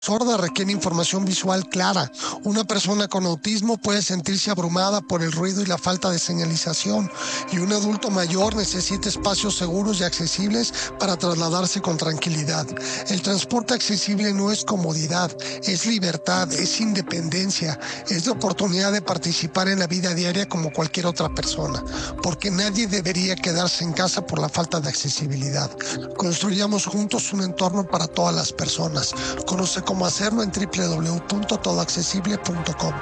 sorda requiere información visual clara. Una persona con autismo puede sentirse abrumada por el ruido y la falta de señalización, y un adulto mayor necesita espacios seguros y accesibles para trasladarse con tranquilidad. El transporte accesible no es comodidad, es libertad, es independencia, es la oportunidad de participar en la vida diaria como cualquier otra persona, porque nadie debería quedarse en casa por la falta de accesibilidad. Construyamos juntos un entorno para todas las personas. Conoce cómo hacerlo en www.todoaccesible.com.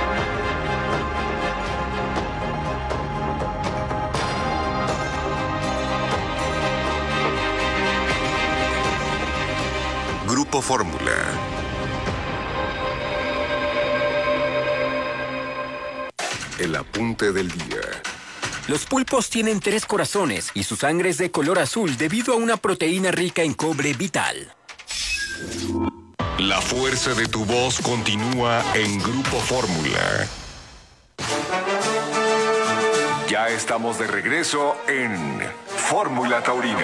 Grupo Fórmula. El apunte del día. Los pulpos tienen 3 corazones y su sangre es de color azul debido a una proteína rica en cobre vital. La fuerza de tu voz continúa en Grupo Fórmula. Ya estamos de regreso en Fórmula Taurina.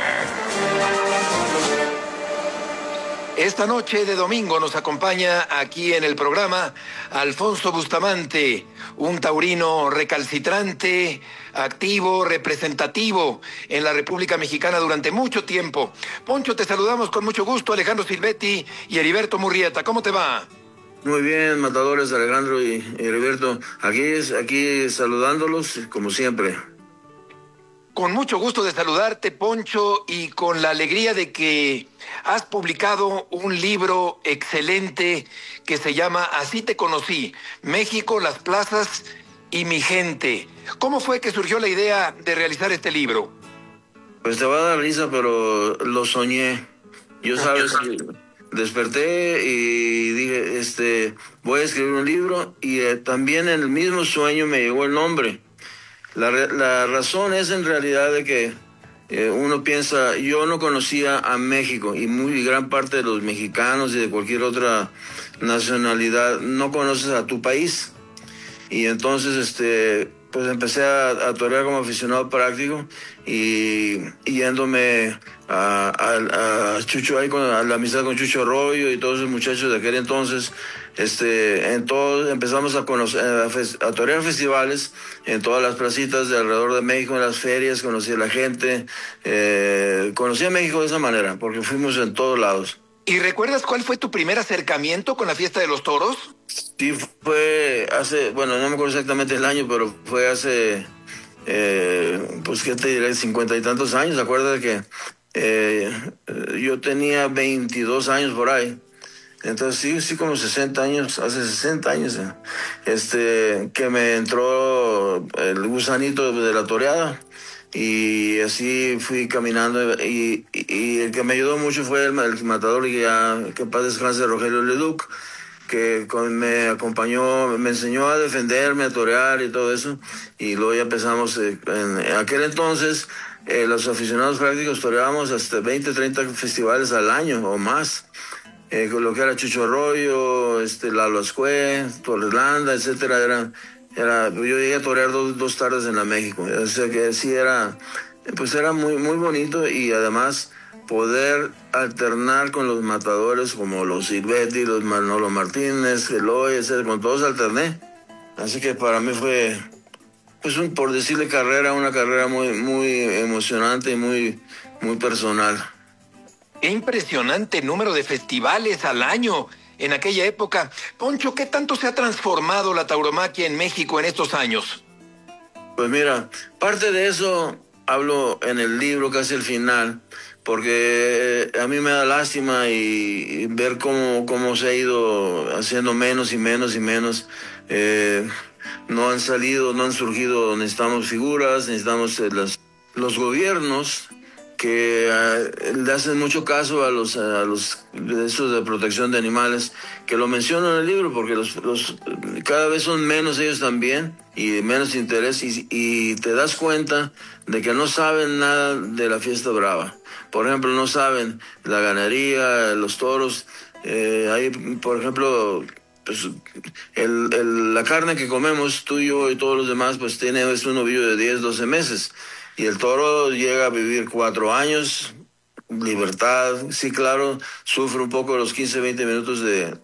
Esta noche de domingo nos acompaña aquí en el programa Alfonso Bustamante, un taurino recalcitrante, activo, representativo en la República Mexicana durante mucho tiempo. Poncho, te saludamos con mucho gusto, Alejandro Silvetti y Heriberto Murrieta. ¿Cómo te va? Muy bien, matadores Alejandro y Heriberto. Aquí saludándolos como siempre. Con mucho gusto de saludarte, Poncho, y con la alegría de que has publicado un libro excelente que se llama Así te conocí, México, las plazas y mi gente. ¿Cómo fue que surgió la idea de realizar este libro? Pues te va a dar risa, pero lo soñé. Yo sabes, desperté y dije, voy a escribir un libro, y también en el mismo sueño me llegó el nombre. La razón es en realidad de que uno piensa, yo no conocía a México, y muy gran parte de los mexicanos y de cualquier otra nacionalidad no conoces a tu país. Y entonces pues empecé a torear como aficionado práctico, y yéndome a Chucho, ahí a la amistad con Chucho Arroyo y todos esos muchachos de aquel entonces. Empezamos a conocer, a torear festivales en todas las placitas de alrededor de México, en las ferias. Conocí a la gente, conocí a México de esa manera, porque fuimos en todos lados. ¿Y recuerdas cuál fue tu primer acercamiento con la fiesta de los toros? Sí, fue no me acuerdo exactamente el año, pero fue hace, pues qué te diré, 50 y tantos años. Acuérdate que yo tenía 22 años por ahí. Entonces sí, como 60 años, hace 60 años, que me entró el gusanito de la toreada, y así fui caminando, y el que me ayudó mucho fue el matador, y que paz descanse, Rogelio Leduc, que me acompañó, me enseñó a defenderme, a torear y todo eso. Y luego ya empezamos, en aquel entonces, los aficionados prácticos toreábamos hasta 20, 30 festivales al año o más. Con lo que era Chucho Arroyo, Lalo Ascue, Torrelanda, etcétera. Yo llegué a torear dos tardes en la México. O sea que sí era muy, muy bonito, y además poder alternar con los matadores como los Silvetti, los Manolo Martínez, Eloy, etcétera. Con todos alterné. Así que para mí fue, pues, por decirle una carrera muy, muy emocionante y muy, muy personal. ¡Qué impresionante número de festivales al año en aquella época! Poncho, ¿qué tanto se ha transformado la tauromaquia en México en estos años? Pues mira, parte de eso hablo en el libro casi al final, porque a mí me da lástima y ver cómo se ha ido haciendo menos y menos y menos. No han surgido, necesitamos figuras, necesitamos los gobiernos que le hacen mucho caso a los de estos de protección de animales, que lo menciono en el libro, porque los cada vez son menos ellos también, y menos interés, y te das cuenta de que no saben nada de la fiesta brava. Por ejemplo, no saben la ganadería, los toros. Hay, por ejemplo, pues la carne que comemos tú y yo y todos los demás, pues es un novillo de 10, 12 meses. Y el toro llega a vivir 4 años, libertad. Sí, claro, sufre un poco los 15, 20 minutos